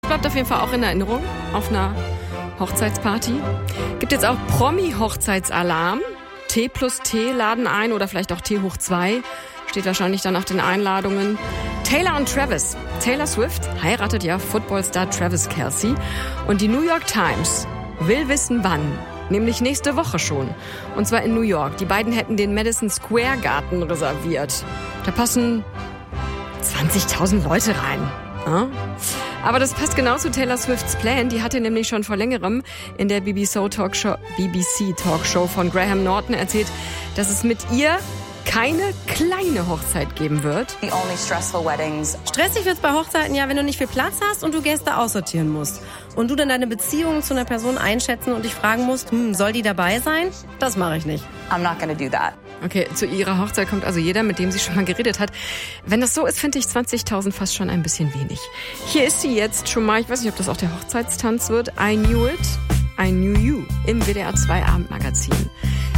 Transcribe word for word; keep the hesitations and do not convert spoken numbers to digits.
bleibt auf jeden Fall auch in Erinnerung auf einer Hochzeitsparty. Gibt jetzt auch Promi-Hochzeitsalarm. T plus T laden ein oder vielleicht auch T hoch zwei. Steht wahrscheinlich dann auf den Einladungen. Taylor und Travis. Taylor Swift heiratet ja Footballstar Travis Kelce. Und die New York Times will wissen, wann. Nämlich nächste Woche schon. Und zwar in New York. Die beiden hätten den Madison Square Garten reserviert. Da passen zwanzigtausend Leute rein. Ja? Aber das passt genau zu Taylor Swifts Plan. Die hatte nämlich schon vor längerem in der B B C-Talkshow B B C-Talkshow von Graham Norton erzählt, dass es mit ihr keine kleine Hochzeit geben wird. The only stressful weddings. Stressig wird's bei Hochzeiten ja, wenn du nicht viel Platz hast und du Gäste aussortieren musst. Und du dann deine Beziehung zu einer Person einschätzen und dich fragen musst, hm, soll die dabei sein? Das mache ich nicht. I'm not gonna do that. Okay, zu ihrer Hochzeit kommt also jeder, mit dem sie schon mal geredet hat. Wenn das so ist, finde ich zwanzigtausend fast schon ein bisschen wenig. Hier ist sie jetzt schon mal, ich weiß nicht, ob das auch der Hochzeitstanz wird, I Knew It, I Knew You im W D R zwei Abendmagazin.